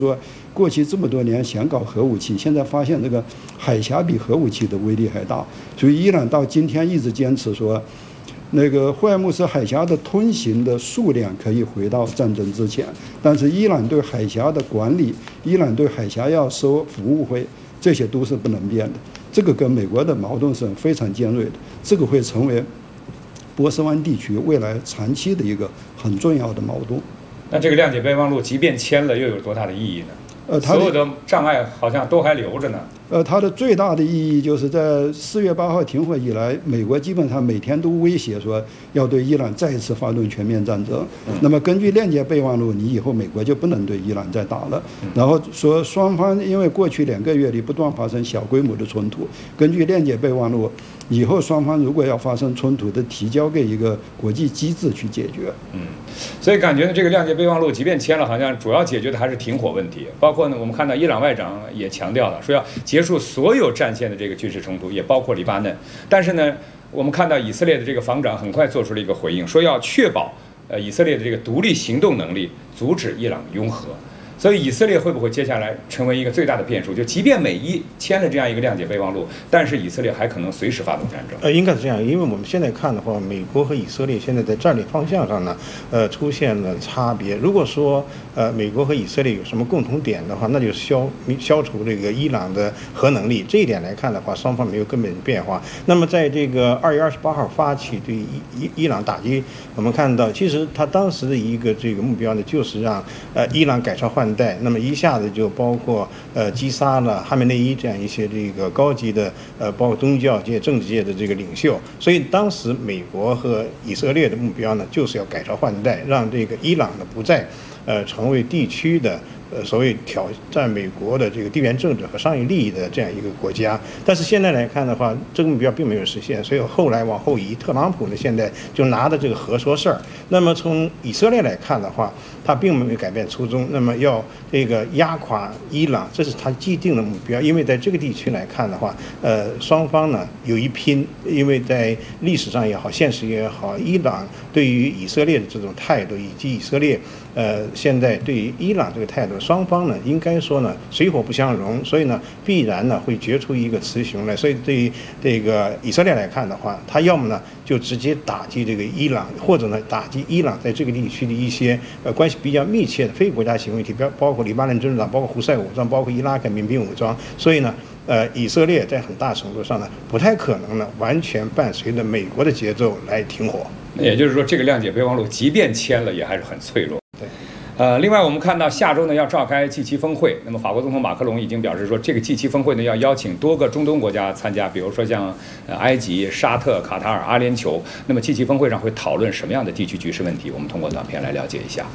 说过去这么多年想搞核武器，现在发现这个海峡比核武器的威力还大，所以伊朗到今天一直坚持说，那个霍尔木兹海峡的通行的数量可以回到战争之前，但是伊朗对海峡的管理，伊朗对海峡要收服务费，这些都是不能变的。这个跟美国的矛盾是非常尖锐的，这个会成为波斯湾地区未来长期的一个很重要的矛盾。 那这个谅解备忘录即便签了，又有多大的意义呢？所有的障碍好像都还留着呢。 它的最大的意义就是在4月8号停火以来，美国基本上每天都威胁说要对伊朗再一次发动全面战争。那么根据谅解备忘录，你以后美国就不能对伊朗再打了。然后说双方因为过去2个月里不断发生小规模的冲突，根据谅解备忘录，以后双方如果要发生冲突，都提交给一个国际机制去解决。 所以感觉呢，这个谅解备忘录即便签了，好像主要解决的还是停火问题。包括呢，我们看到伊朗外长也强调了，说要结束所有战线的这个军事冲突，也包括黎巴嫩。但是呢，我们看到以色列的这个防长很快做出了一个回应，说要确保以色列的这个独立行动能力，阻止伊朗拥核。所以以色列会不会接下来成为一个最大的变数？就即便美伊签了这样一个谅解备忘录，但是以色列还可能随时发动战争。 应该是这样，因为我们现在看的话，美国和以色列现在在战略方向上呢，出现了差别。如果说美国和以色列有什么共同点的话，那就是消除这个伊朗的核能力。这一点来看的话，双方没有根本变化。那么在这个2月28号发起对伊朗打击，我们看到其实他当时的一个这个目标呢，就是让伊朗改朝换代，那么一下子就包括击杀了哈梅内伊这样一些这个高级的包括宗教界、政治界的这个领袖。所以当时美国和以色列的目标呢，就是要改朝换代，让这个伊朗呢不再成为地区的所谓挑战美国的这个地缘政治和商业利益的这样一个国家。但是现在来看的话，这个目标并没有实现，所以后来往后移，特朗普呢现在就拿着这个核说事儿。那么从以色列来看的话，他并没有改变初衷，那么要这个压垮伊朗，这是他既定的目标。因为在这个地区来看的话，双方呢有一拼，因为在历史上也好，现实也好，伊朗对于以色列的这种态度，以及以色列现在对于伊朗这个态度，双方呢应该说呢水火不相容，所以呢必然呢会决出一个雌雄来。所以对于这个以色列来看的话，他要么呢就直接打击这个伊朗，或者呢打击伊朗在这个地区的一些关系比较密切的非国家性问题，包括黎巴嫩真主党，包括胡塞武装，包括伊拉克民兵武装。所以呢以色列在很大程度上呢不太可能呢完全伴随着美国的节奏来停火。 也就是说，这个谅解备忘录即便签了，也还是很脆弱。另外我们看到下周呢要召开 G7 峰会，那么法国总统马克龙已经表示说，这个 G7 峰会呢要邀请多个中东国家参加，比如说像埃及、沙特、卡塔尔、阿联酋。那么 G7 峰会上会讨论什么样的地区局势问题？我们通过短片来了解一下。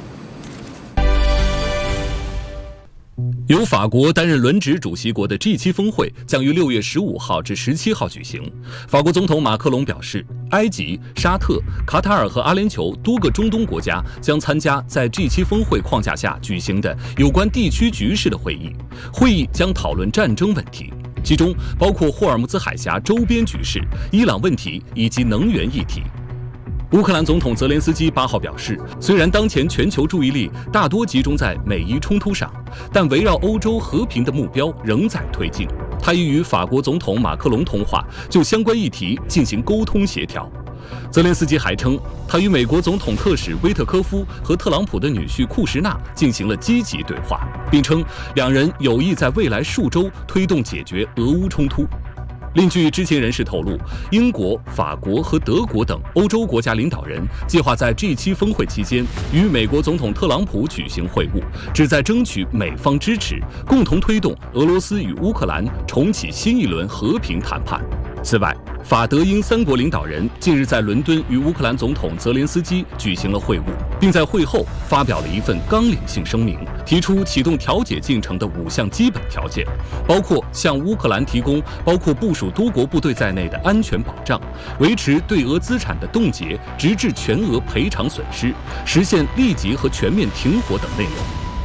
由法国担任轮值主席国的 G7 峰会将于6月15号至17号举行。法国总统马克龙表示，埃及、沙特、卡塔尔和阿联酋多个中东国家将参加在 G7 峰会框架下举行的有关地区局势的会议。会议将讨论战争问题，其中包括霍尔木兹海峡周边局势、伊朗问题以及能源议题。乌克兰总统泽连斯基8号表示，虽然当前全球注意力大多集中在美伊冲突上，但围绕欧洲和平的目标仍在推进。他已与法国总统马克龙通话，就相关议题进行沟通协调。泽连斯基还称，他与美国总统特使威特科夫和特朗普的女婿库什纳进行了积极对话，并称两人有意在未来数周推动解决俄乌冲突。另据知情人士透露，英国、法国和德国等欧洲国家领导人计划在 G7 峰会期间与美国总统特朗普举行会晤，旨在争取美方支持，共同推动俄罗斯与乌克兰重启新一轮和平谈判。此外，法德英3国领导人近日在伦敦与乌克兰总统泽连斯基举行了会晤，并在会后发表了一份纲领性声明，提出启动调解进程的5项基本条件，包括向乌克兰提供包括部署多国部队在内的安全保障，维持对俄资产的冻结，直至全额赔偿损失，实现立即和全面停火等内容。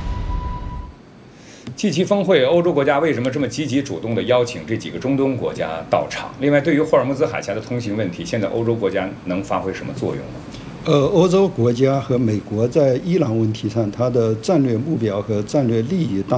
G7 峰会，欧洲国家为什么这么积极主动地邀请这几个中东国家到场？另外，对于霍尔木兹海峡的通行问题，现在欧洲国家能发挥什么作用呢？ 欧洲国家和美国在伊朗问题上，它的战略目标和战略利益大